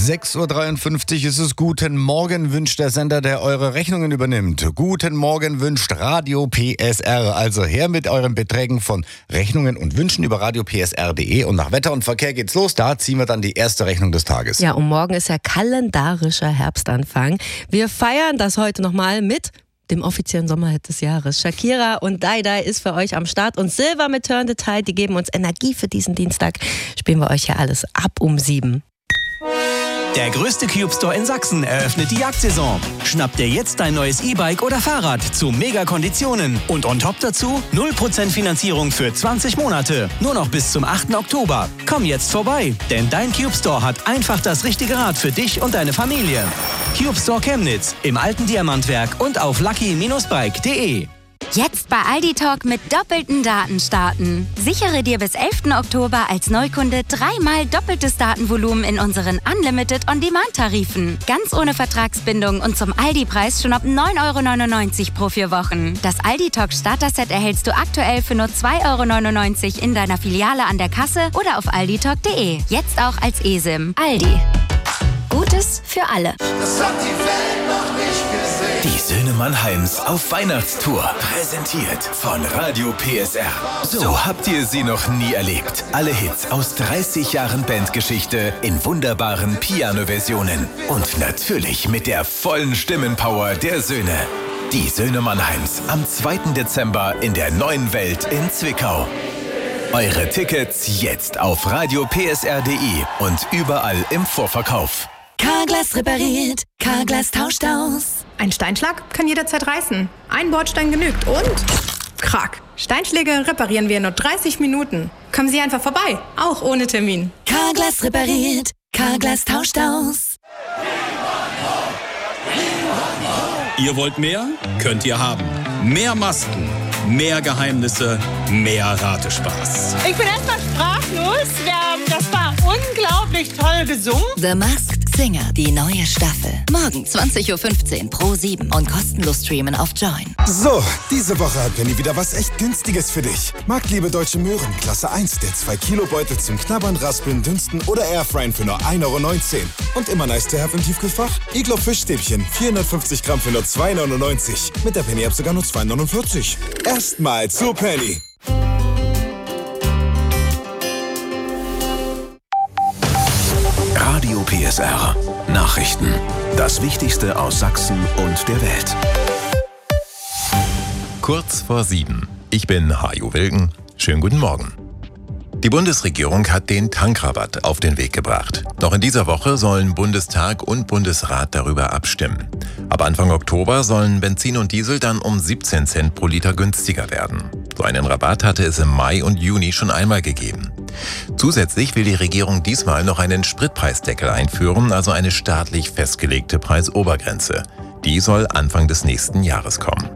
6.53 Uhr ist es. Guten Morgen wünscht der Sender, der eure Rechnungen übernimmt. Guten Morgen wünscht Radio PSR. Also her mit euren Beträgen von Rechnungen und Wünschen über radiopsr.de. Und nach Wetter und Verkehr geht's los. Da ziehen wir dann die erste Rechnung des Tages. Ja, und morgen ist ja kalendarischer Herbstanfang. Wir feiern das heute nochmal mit dem offiziellen Sommerhit des Jahres. Shakira und Dai Dai ist für euch am Start und Silver mit Turn the Tide, die geben uns Energie für diesen Dienstag. Spielen wir euch ja alles ab um 7. Der größte Cube Store in Sachsen eröffnet die Jagdsaison. Schnapp dir jetzt dein neues E-Bike oder Fahrrad zu Mega-Konditionen. Und on top dazu 0% Finanzierung für 20 Monate. Nur noch bis zum 8. Oktober. Komm jetzt vorbei, denn dein Cube Store hat einfach das richtige Rad für dich und deine Familie. Cube Store Chemnitz im alten Diamantwerk und auf lucky-bike.de. Jetzt bei Aldi Talk mit doppelten Daten starten. Sichere dir bis 11. Oktober als Neukunde 3-mal doppeltes Datenvolumen in unseren Unlimited On-Demand-Tarifen. Ganz ohne Vertragsbindung und zum Aldi-Preis schon ab 9,99 € pro 4 Wochen. Das Aldi Talk Starter-Set erhältst du aktuell für nur 2,99 € in deiner Filiale an der Kasse oder auf alditalk.de. Jetzt auch als eSIM. Aldi. Gutes für alle. Das hat die Welt noch nicht gesehen. Die Söhne Mannheims auf Weihnachtstour. Präsentiert von Radio PSR. So habt ihr sie noch nie erlebt. Alle Hits aus 30 Jahren Bandgeschichte in wunderbaren Piano-Versionen. Und natürlich mit der vollen Stimmenpower der Söhne. Die Söhne Mannheims am 2. Dezember in der Neuen Welt in Zwickau. Eure Tickets jetzt auf radiopsr.de und überall im Vorverkauf. Carglass repariert, Carglass tauscht aus. Ein Steinschlag kann jederzeit reißen. Ein Bordstein genügt und krack. Steinschläge reparieren wir in nur 30 Minuten. Kommen Sie einfach vorbei, auch ohne Termin. Carglass repariert, Carglass tauscht aus. Ihr wollt mehr? Könnt ihr haben. Mehr Masken, mehr Geheimnisse, mehr Ratespaß. Ich bin erstmal sprachlos. Das war unglaublich toll gesungen. The Masked Singer, die neue Staffel. Morgen 20.15 Uhr pro 7 und kostenlos streamen auf Join. So, diese Woche hat Penny wieder was echt Günstiges für dich. Marktliebe Deutsche Möhren, Klasse 1, der 2-Kilo-Beutel zum Knabbern, Raspeln, Dünsten oder Airfryen für nur 1,19 €. Und immer nice to have im Tiefkühlfach? Iglo Fischstäbchen, 450 Gramm für nur 2,99 €. Mit der Penny-App sogar nur 2,49 €. Erstmal zu Penny. Radio PSR. Nachrichten. Das Wichtigste aus Sachsen und der Welt. Kurz vor 7. Ich bin Hajo Wilken. Schönen guten Morgen. Die Bundesregierung hat den Tankrabatt auf den Weg gebracht. Noch in dieser Woche sollen Bundestag und Bundesrat darüber abstimmen. Ab Anfang Oktober sollen Benzin und Diesel dann um 17 Cent pro Liter günstiger werden. So einen Rabatt hatte es im Mai und Juni schon einmal gegeben. Zusätzlich will die Regierung diesmal noch einen Spritpreisdeckel einführen, also eine staatlich festgelegte Preisobergrenze. Die soll Anfang des nächsten Jahres kommen.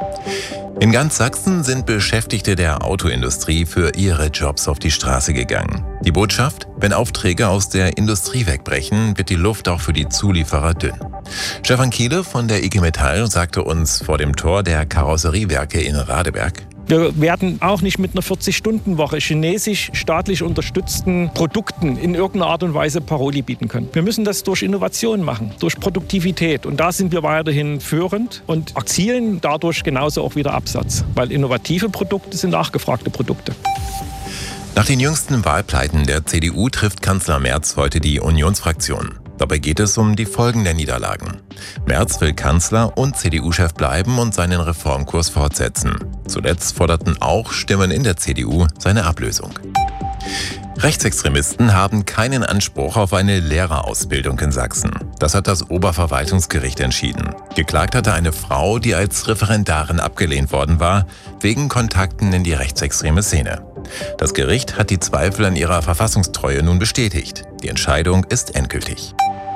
In ganz Sachsen sind Beschäftigte der Autoindustrie für ihre Jobs auf die Straße gegangen. Die Botschaft: Wenn Aufträge aus der Industrie wegbrechen, wird die Luft auch für die Zulieferer dünn. Stefan Kiele von der IG Metall sagte uns vor dem Tor der Karosseriewerke in Radeberg: Wir werden auch nicht mit einer 40-Stunden-Woche chinesisch staatlich unterstützten Produkten in irgendeiner Art und Weise Paroli bieten können. Wir müssen das durch Innovation machen, durch Produktivität. Und da sind wir weiterhin führend und erzielen dadurch genauso auch wieder Absatz. Weil innovative Produkte sind nachgefragte Produkte. Nach den jüngsten Wahlpleiten der CDU trifft Kanzler Merz heute die Unionsfraktion. Dabei geht es um die Folgen der Niederlagen. Merz will Kanzler und CDU-Chef bleiben und seinen Reformkurs fortsetzen. Zuletzt forderten auch Stimmen in der CDU seine Ablösung. Rechtsextremisten haben keinen Anspruch auf eine Lehrerausbildung in Sachsen. Das hat das Oberverwaltungsgericht entschieden. Geklagt hatte eine Frau, die als Referendarin abgelehnt worden war, wegen Kontakten in die rechtsextreme Szene. Das Gericht hat die Zweifel an ihrer Verfassungstreue nun bestätigt. Die Entscheidung ist endgültig.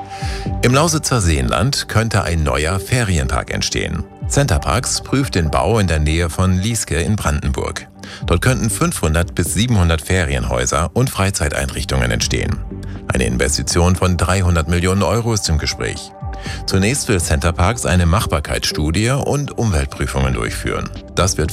Im Lausitzer Seenland könnte ein neuer Ferienpark entstehen. Centerparks prüft den Bau in der Nähe von Lieske in Brandenburg. Dort könnten 500 bis 700 Ferienhäuser und Freizeiteinrichtungen entstehen. Eine Investition von 300 Millionen € ist im Gespräch. Zunächst will Centerparks eine Machbarkeitsstudie und Umweltprüfungen durchführen. Das wird